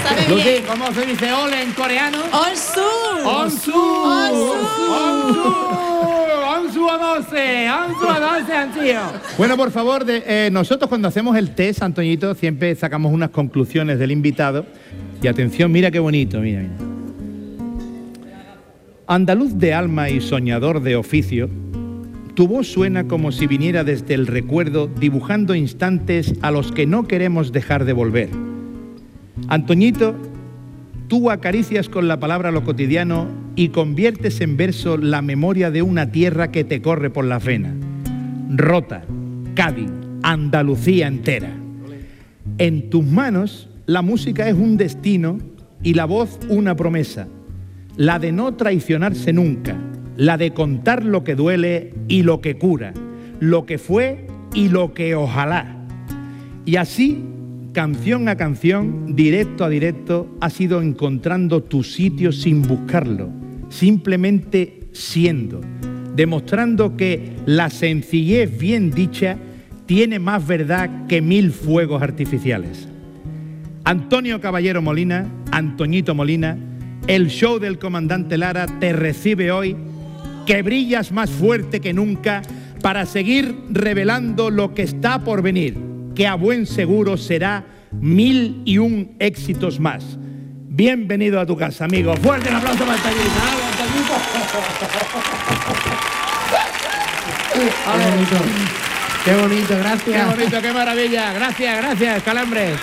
sabe Lucy, bien. ¿cómo se dice ole en coreano? Onsu. Onsu. Onsu a 12. Onsu a 12 han sido. Bueno, por favor, nosotros cuando hacemos el test, Antoñito, siempre sacamos unas conclusiones del invitado. Y atención, mira qué bonito, mira. Andaluz de alma y soñador de oficio, tu voz suena como si viniera desde el recuerdo, dibujando instantes a los que no queremos dejar de volver. Antoñito, tú acaricias con la palabra lo cotidiano y conviertes en verso la memoria de una tierra que te corre por la vena. Rota, Cádiz, Andalucía entera. En tus manos, la música es un destino y la voz una promesa. La de no traicionarse nunca, la de contar lo que duele y lo que cura, lo que fue y lo que ojalá. Y así, canción a canción, directo a directo, has ido encontrando tu sitio sin buscarlo, simplemente siendo, demostrando que la sencillez bien dicha tiene más verdad que 1000 fuegos artificiales. Antonio Caballero Molina, Antoñito Molina, el show del comandante Lara te recibe hoy, que brillas más fuerte que nunca para seguir revelando lo que está por venir, que a buen seguro será 1001 éxitos más. Bienvenido a tu casa, amigo. Fuerte el aplauso para Antoñito. Qué bonito, gracias. Qué bonito, qué maravilla. Gracias, Calambres.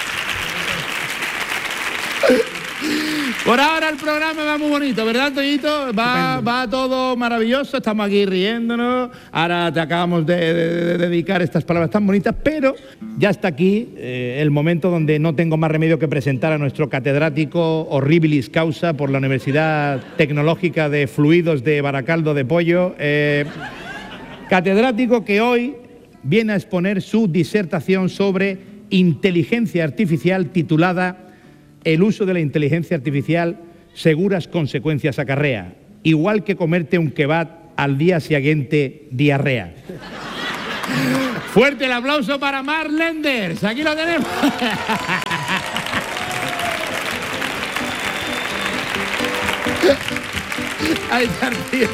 Por ahora el programa va muy bonito, ¿verdad, Antoñito? Va todo maravilloso, estamos aquí riéndonos. Ahora te acabamos de dedicar estas palabras tan bonitas, pero ya está aquí el momento donde no tengo más remedio que presentar a nuestro catedrático horribilis causa por la Universidad Tecnológica de Fluidos de Baracaldo de Pollo. Catedrático que hoy viene a exponer su disertación sobre inteligencia artificial titulada El uso de la inteligencia artificial, seguras consecuencias acarrea, igual que comerte un kebab al día siguiente, diarrea. Fuerte el aplauso para Mark Lenders, aquí lo tenemos. Ahí está el tío.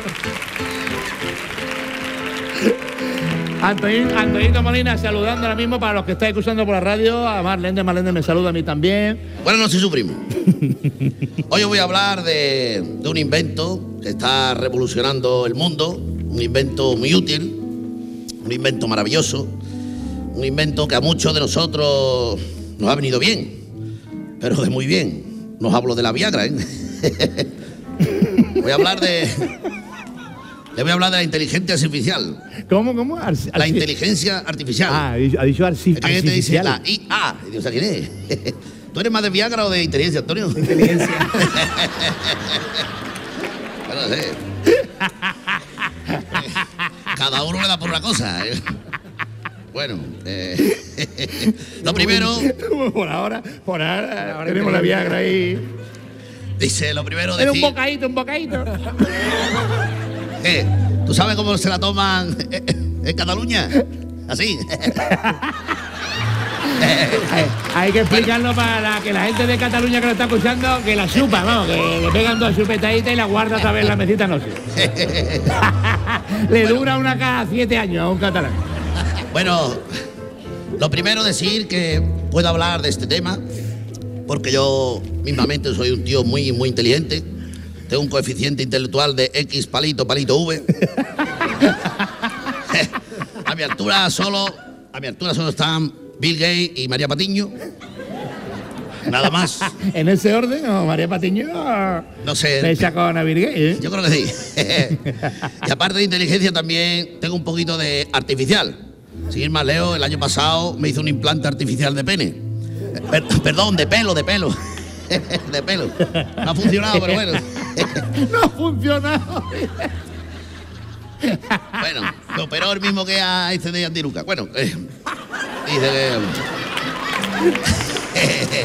Antoñito Molina saludando ahora mismo para los que estáis escuchando por la radio. A Mark Lenders me saluda a mí también. Buenas noches, su primo. Hoy os voy a hablar de un invento que está revolucionando el mundo, un invento muy útil, un invento maravilloso, un invento que a muchos de nosotros nos ha venido bien, pero de muy bien. No os hablo de la Viagra, ¿eh? Voy a hablar de... Le voy a hablar de la inteligencia artificial. ¿Cómo? La inteligencia artificial. Ah, ha dicho artificial. ¿Qué te dice la IA? Y digo, ¿quién es? ¿Tú eres más de Viagra o de inteligencia, Antonio? De inteligencia. Bueno, no sé. Cada uno le da por una cosa. Bueno, lo primero... Por ahora tenemos la Viagra ahí. Dice, lo primero Era decir... un bocadito. ¿Tú sabes cómo se la toman en Cataluña? Así. Hay que explicarlo para que la gente de Cataluña que lo está escuchando, que la chupa, vamos, que le pegan 2 chupetaditas y la guarda otra vez en la mesita, no sé. Le dura una cada 7 años a un catalán. Bueno, lo primero decir que puedo hablar de este tema porque yo mismamente soy un tío muy inteligente. Tengo un coeficiente intelectual de X palito V. A mi altura solo están Bill Gates y María Patiño. Nada más. ¿En ese orden o María Patiño? No sé. Fecha con a Bill Gates, ¿eh? Yo creo que sí. Y aparte de inteligencia también tengo un poquito de artificial. Sin ir más lejos, el año pasado me hizo un implante artificial de pene. Perdón, de pelo. De pelo. No ha funcionado, pero bueno. No ha funcionado. Bueno, me operó el mismo que a este de Antiruca. Bueno, dice que...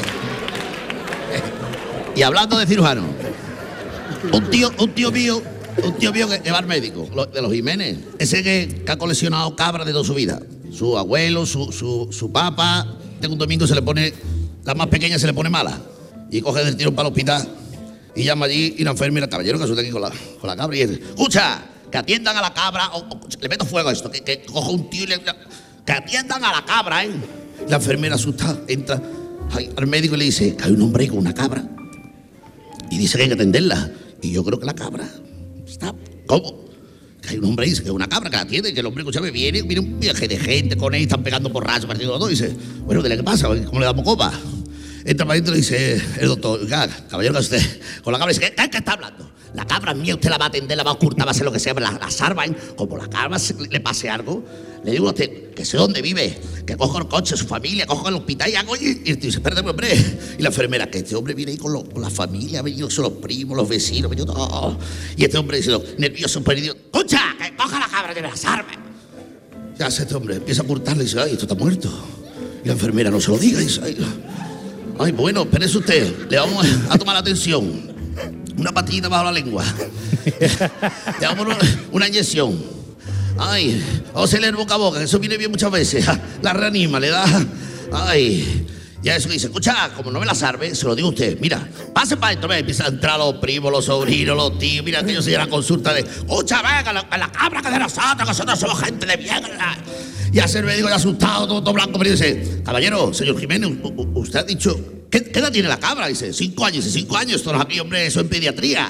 Y hablando de cirujano, un tío mío que va al médico, de los Jiménez, ese que ha coleccionado cabras de toda su vida. Su abuelo, su papá. Un domingo se le pone, la más pequeña se le pone mala. y coge del tirón para el hospital y llama allí y la enfermera, caballero, que asusta aquí con la cabra y dice, escucha, que atiendan a la cabra, le meto fuego a esto, que coja un tío y que atiendan a la cabra, ¿eh? La enfermera asustada entra al médico y le dice, que hay un hombre ahí con una cabra y dice que hay que atenderla. Y yo creo que la cabra está... ¿Cómo? Que hay un hombre ahí, que es una cabra que la atiende, que el hombre, escúchame, viene un viaje de gente con él, están pegando porrazos, partiendo todo, y dice, bueno, dile, ¿qué pasa? ¿Cómo le damos copa? Entra para adentro y dice el doctor, caballero, que usted, con la cabra, dice, ¿qué está hablando? La cabra es mía, usted la va a atender, la va a ocultar, va a hacer lo que sea, la salva, ¿eh? Como la cabra le pase algo, le digo a usted que sé dónde vive, que coja el coche, su familia, coja el hospital y hago, y dice, espérate, hombre. Y la enfermera, que este hombre viene ahí con la familia, ha venido son los primos, los vecinos, ha venido todo. Y este hombre dice, nervioso, perdido, escucha, que coja la cabra, que me la salve. Ya hace este hombre, empieza a ocultarle y dice, ay, esto está muerto. Y la enfermera, no se lo diga, y dice, ay, bueno, espérese usted, le vamos a tomar la atención. Una patita bajo la lengua. Le damos una inyección. Ay, vamos a hacerle el boca a boca, que eso viene bien muchas veces. La reanima, le da. Ay, ya eso dice, escucha, como no me la salve, se lo digo a usted. Mira, pase para adentro, empiezan a entrar los primos, los sobrinos, los tíos. Mira, tío, se la consulta de, escucha, venga, la cabra que de nosotros somos gente de bien. Y hace el médico ya asustado, todo blanco, pero dice, caballero, señor Jiménez, usted ha dicho, ¿qué edad tiene la cabra? Dice, 5 años. Dice, 5 años, todos aquí, hombre, eso en pediatría.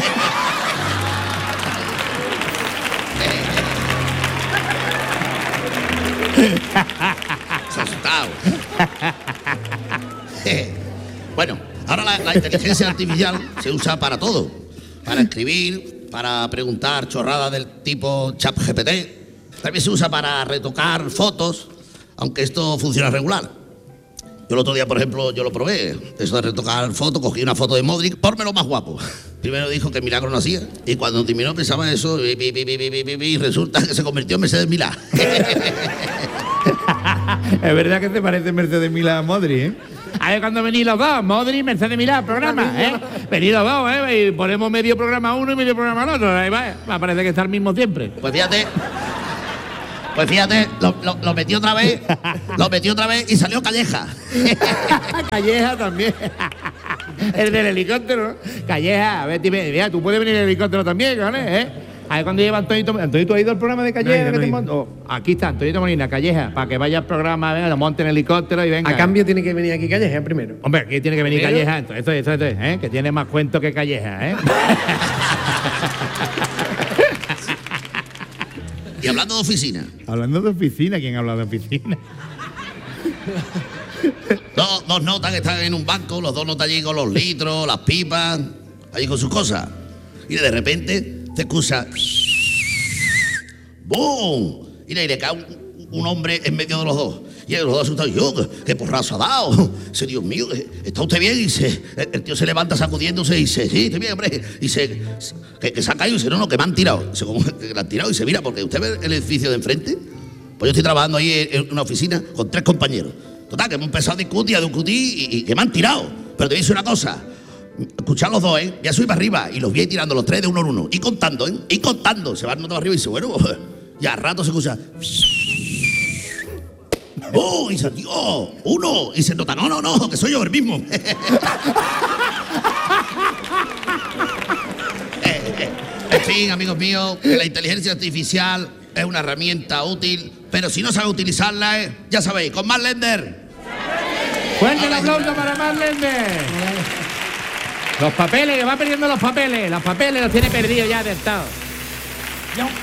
Se ha asustado. Bueno, ahora la inteligencia artificial se usa para todo. Para escribir, para preguntar chorradas del tipo ChatGPT. También se usa para retocar fotos, aunque esto funciona regular. Yo el otro día, por ejemplo, yo lo probé. Eso de retocar fotos, cogí una foto de Modric, pórmelo más guapo. Primero dijo que milagro no hacía. Y cuando terminó pensaba eso, y resulta que se convirtió en Mercedes Milá. Es verdad que te parece Mercedes Milá a Modric, ¿eh? A ver, cuando venís los dos, Modric, Mercedes Milá, programa, ¿eh? Venís los dos, ¿eh? Y ponemos medio programa a uno y medio programa al otro. Ahí va, me parece que está el mismo siempre. Pues fíjate, lo metí otra vez, y salió Calleja. Calleja también. El del helicóptero, ¿no? Calleja, a ver, mira, tú puedes venir en helicóptero también, ¿vale? A ver, cuando lleva Antonito, ¿tú has ido al programa de Calleja? Aquí está, Antonito Molina, Calleja, para que vaya al programa, venga, lo monte en helicóptero y venga. A cambio tiene que venir aquí Calleja primero. Hombre, aquí tiene que venir Calleja, esto, que tiene más cuento que Calleja, ¿eh? Y hablando de oficina. Hablando de oficina, ¿quién habla de oficina? Dos notas que están en un banco, los dos notas allí con los litros, las pipas, allí con sus cosas. Y de repente te escucha. ¡Bum! Y le cae un hombre en medio de los dos. Y los dos asustados, yo, ¿qué porrazo ha dado? Dice, Dios mío, ¿está usted bien? Y dice, el tío se levanta sacudiéndose y dice, sí, estoy bien, hombre. Y dice, que se ha caído. Y dice, no, que me han tirado. Dice, ¿cómo que le han tirado? Y dice, mira, porque usted ve el edificio de enfrente. Pues yo estoy trabajando ahí en una oficina con 3 compañeros. Total, que hemos empezado a discutir y que me han tirado. Pero te voy a decir una cosa. Escuchad los dos, ya subí para arriba y los vi ahí tirando los 3 de uno en uno. Y contando, Y contando. Se van para arriba y dice, bueno, ya al rato se escucha. ¡Oh! Y dice, Dios, uno. Y se nota, no, que soy yo el mismo. En fin, amigos míos, que la inteligencia artificial es una herramienta útil, pero si no sabe utilizarla, ya sabéis, con Mark Lender. Fuerte el aplauso para Mark Lender. Los papeles, que va perdiendo los papeles los tiene perdidos ya de estado.